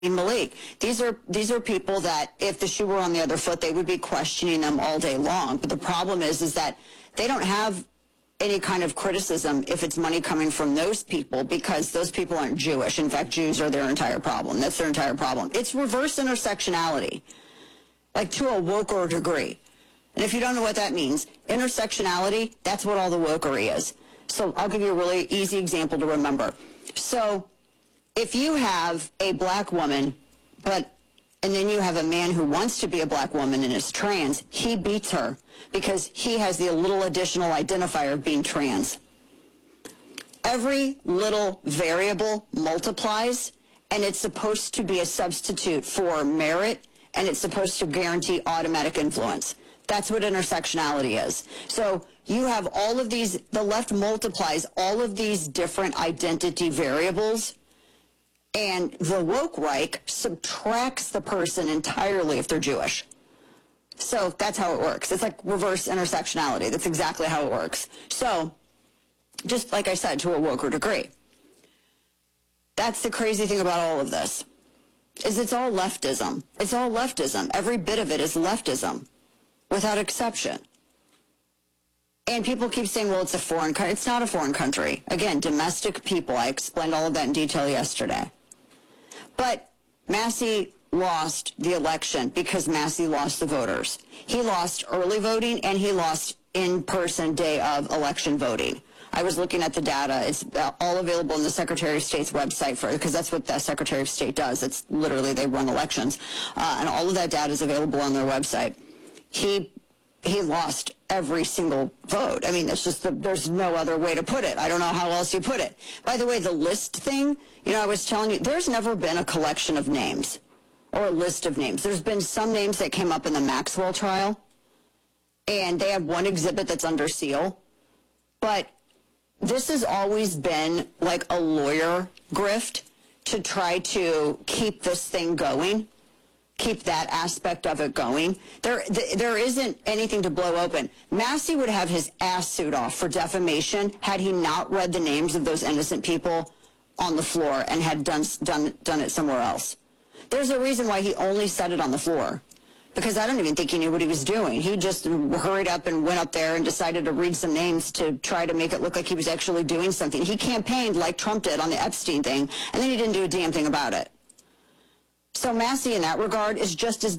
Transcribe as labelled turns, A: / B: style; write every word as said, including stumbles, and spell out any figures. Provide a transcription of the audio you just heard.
A: Malik. These are these are people that, if the shoe were on the other foot, they would be questioning them all day long. But the problem is, is that they don't have any kind of criticism if it's money coming from those people, because those people aren't Jewish. In fact, Jews are their entire problem. That's their entire problem. It's reverse intersectionality, like to a woker degree. And if you don't know what that means, intersectionality, that's what all the wokery is. So I'll give you a really easy example to remember. So if you have a black woman, but and then you have a man who wants to be a black woman and is trans, he beats her because he has the little additional identifier of being trans. Every little variable multiplies, and it's supposed to be a substitute for merit, and it's supposed to guarantee automatic influence. That's what intersectionality is. So you have all of these, the left multiplies all of these different identity variables, and the woke Reich subtracts the person entirely if they're Jewish. So that's how it works. It's like reverse intersectionality. That's exactly how it works. So, just like I said, to a woker degree. That's the crazy thing about all of this, is it's all leftism. It's all leftism. Every bit of it is leftism, without exception. And people keep saying, well, it's a foreign country. It's not a foreign country. Again, domestic people. I explained all of that in detail yesterday. But Massie lost the election because Massie lost the voters. He lost early voting, and he lost in-person day of election voting. I was looking at the data. It's all available on the Secretary of State's website, for because that's what the Secretary of State does. It's literally, they run elections. Uh, and all of that data is available on their website. He he lost every single vote. I mean, it's just, the, there's no other way to put it. I don't know how else you put it. By the way, the list thing, you know, I was telling you, there's never been a collection of names or a list of names. There's been some names that came up in the Maxwell trial, and they have one exhibit that's under seal. But this has always been like a lawyer grift to try to keep this thing going. Keep that aspect of it going. There, th there isn't anything to blow open. Massie would have his ass suit off for defamation had he not read the names of those innocent people on the floor and had done done done it somewhere else. There's a reason why he only said it on the floor, because I don't even think he knew what he was doing. He just hurried up and went up there and decided to read some names to try to make it look like he was actually doing something. He campaigned like Trump did on the Epstein thing, and then he didn't do a damn thing about it. So Massie, in that regard, is just as